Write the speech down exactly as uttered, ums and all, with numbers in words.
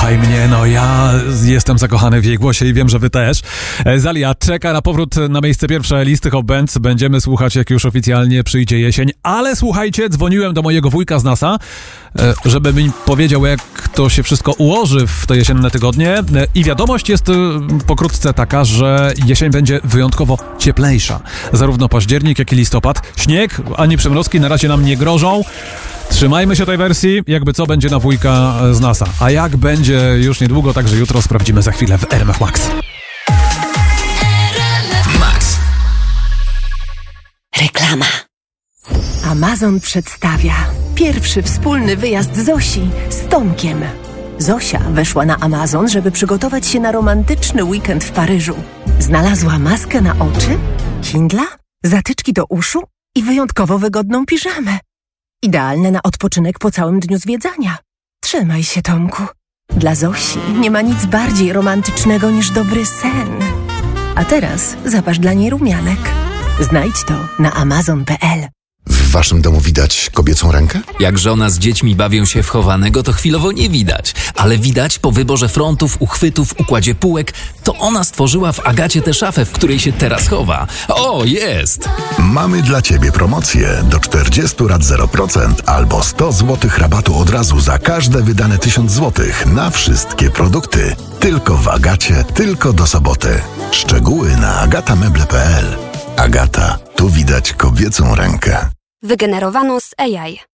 Kochaj mnie, no ja jestem zakochany w jej głosie i wiem, że wy też. Zalia czeka na powrót na miejsce pierwsze listy Hot Bands. Będziemy słuchać, jak już oficjalnie przyjdzie jesień. Ale słuchajcie, dzwoniłem do mojego wujka z NASA, żeby mi powiedział, jak to się wszystko ułoży w te jesienne tygodnie. I wiadomość jest pokrótce taka, że jesień będzie wyjątkowo cieplejsza. Zarówno październik, jak i listopad. Śnieg ani przymrozki na razie nam nie grożą. Trzymajmy się tej wersji, jakby co będzie na wujka z NASA. A jak będzie już niedługo, także jutro sprawdzimy za chwilę w R M F Max. Max. Reklama. Amazon przedstawia pierwszy wspólny wyjazd Zosi z Tomkiem. Zosia weszła na Amazon, żeby przygotować się na romantyczny weekend w Paryżu. Znalazła maskę na oczy, Kindla, zatyczki do uszu i wyjątkowo wygodną piżamę. Idealne na odpoczynek po całym dniu zwiedzania. Trzymaj się, Tomku. Dla Zosi nie ma nic bardziej romantycznego niż dobry sen. A teraz zapasz dla niej rumianek. Znajdź to na amazon kropka p l. W waszym domu widać kobiecą rękę? Jak żona z dziećmi bawią się w chowanego, to chwilowo nie widać. Ale widać po wyborze frontów, uchwytów, układzie półek, to ona stworzyła w Agacie tę szafę, w której się teraz chowa. O, jest! Mamy dla ciebie promocję do czterdzieści lat zero procent albo sto złotych rabatu od razu za każde wydane tysiąc złotych na wszystkie produkty. Tylko w Agacie, tylko do soboty. Szczegóły na agata meble kropka p l. Agata, tu widać kobiecą rękę. Wygenerowano z A I.